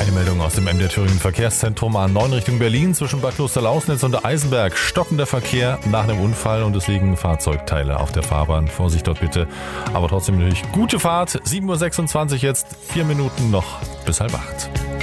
Eine Meldung aus dem MDR Thüringen Verkehrszentrum A9 Richtung Berlin zwischen Bad Klosterlausnitz und Eisenberg. Stockender Verkehr nach einem Unfall und es liegen Fahrzeugteile auf der Fahrbahn. Vorsicht dort bitte. Aber trotzdem natürlich gute Fahrt. 7.26 Uhr jetzt, 4 Minuten noch bis 7:30.